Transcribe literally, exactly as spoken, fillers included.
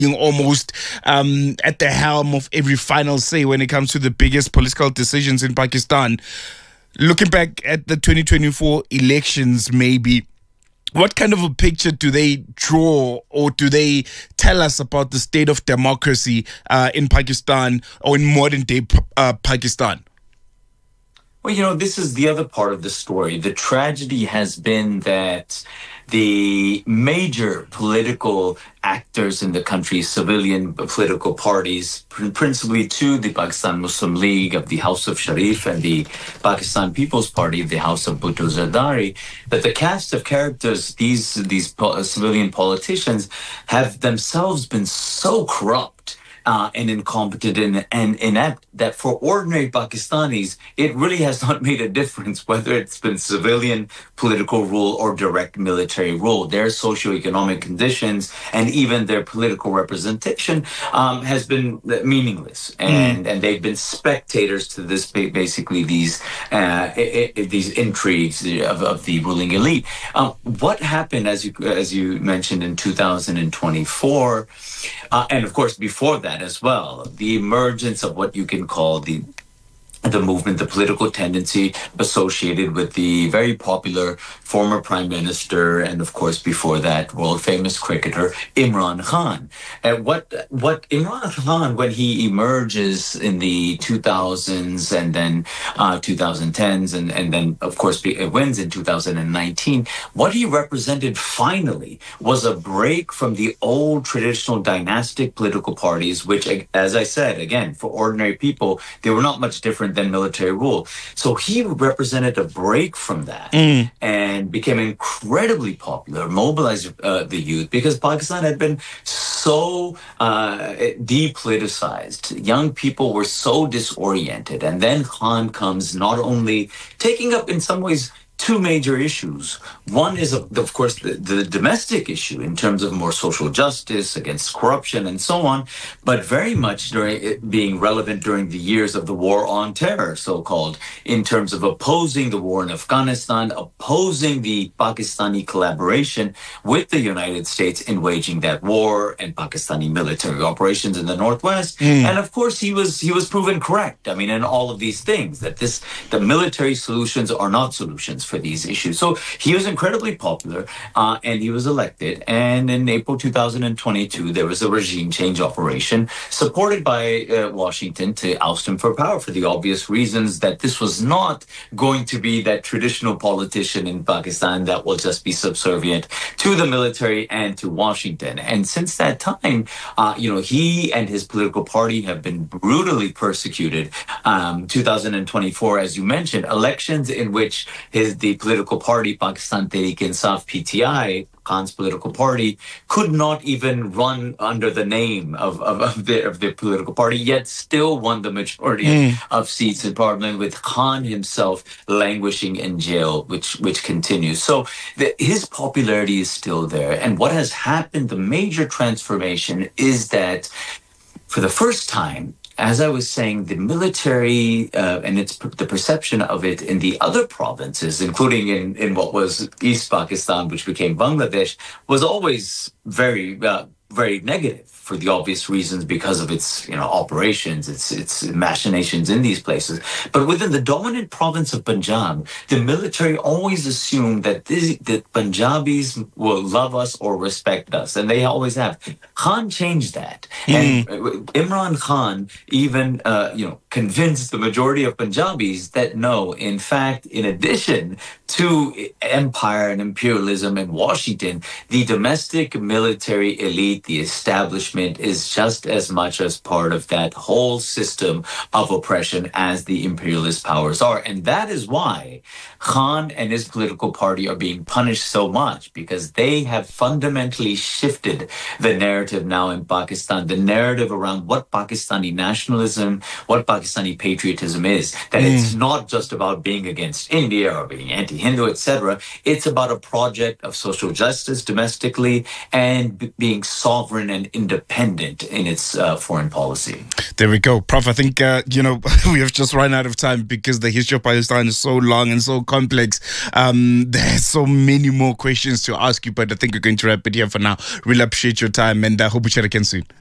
almost um, at the helm of every final say when it comes to the biggest political decisions in Pakistan. Looking back at the twenty twenty-four elections, maybe, what kind of a picture do they draw, or do they tell us about the state of democracy uh, in Pakistan, or in modern day uh, Pakistan? Well, you know, this is the other part of the story. The tragedy has been that the major political actors in the country, civilian political parties, principally two, the Pakistan Muslim League of the House of Sharif and the Pakistan People's Party of the House of Bhutto Zardari, that the cast of characters, these, these civilian politicians, have themselves been so corrupt Uh, and incompetent and, and inept that for ordinary Pakistanis, it really has not made a difference whether it's been civilian political rule or direct military rule. Their socioeconomic conditions and even their political representation um, has been meaningless, and, mm. and they've been spectators to this, basically these uh, I- I- these intrigues of, of the ruling elite. Um, what happened, as you as you mentioned, in two thousand twenty-four, uh, and of course before that as well, the emergence of what you can call the the movement, the political tendency associated with the very popular former prime minister, and of course before that, world-famous cricketer Imran Khan. And what what Imran Khan, when he emerges in the two thousands and then uh, twenty tens, and, and then of course wins in two thousand nineteen, what he represented finally was a break from the old traditional dynastic political parties, which, as I said, again, for ordinary people, they were not much different than military rule. So he represented a break from that mm. and became incredibly popular, mobilized uh, the youth, because Pakistan had been so uh, depoliticized. Young people were so disoriented. And then Khan comes, not only taking up in some ways two major issues. One is, of course, the, the domestic issue in terms of more social justice, against corruption, and so on, but very much during it being relevant during the years of the war on terror, so-called, in terms of opposing the war in Afghanistan, opposing the Pakistani collaboration with the United States in waging that war, and Pakistani military operations in the Northwest. Mm. And of course, he was he was proven correct. I mean, in all of these things, that this the military solutions are not solutions for these issues. So he was incredibly popular, uh, and he was elected. And in April two thousand twenty-two, there was a regime change operation supported by uh, Washington to oust him for power, for the obvious reasons that this was not going to be that traditional politician in Pakistan that will just be subservient to the military and to Washington. And since that time, uh, you know, he and his political party have been brutally persecuted. Um, two thousand twenty-four, as you mentioned, elections in which his the political party, Pakistan Tehreek-e-Insaf, P T I, Khan's political party, could not even run under the name of, of, of, the, of the political party, yet still won the majority mm. of seats in parliament, with Khan himself languishing in jail, which which continues. So the, his popularity is still there. And what has happened, the major transformation, is that for the first time, as I was saying, the military uh, and its the perception of it in the other provinces, including in, in what was East Pakistan, which became Bangladesh, was always very, uh, very negative, for the obvious reasons, because of its, you know, operations, its its machinations in these places. But within the dominant province of Punjab, the military always assumed that this, that Punjabis will love us or respect us, and they always have. Khan changed that, mm. and Imran Khan even, uh, you know, convinced the majority of Punjabis that no, in fact, in addition to empire and imperialism in Washington, the domestic military elite, the establishment, is just as much as part of that whole system of oppression as the imperialist powers are. And that is why Khan and his political party are being punished so much, because they have fundamentally shifted the narrative now in Pakistan, the narrative around what Pakistani nationalism, what Pakistani patriotism is. That mm. it's not just about being against India or being anti-Hindu, et cetera. It's about a project of social justice domestically and b- being sovereign and independent in its uh, foreign policy. There we go. Prof, I think, uh, you know, we have just run out of time because the history of Palestine is so long and so complex. Um, there's so many more questions to ask you, but I think we're going to wrap it here for now. Really appreciate your time and I uh, hope we chat again soon.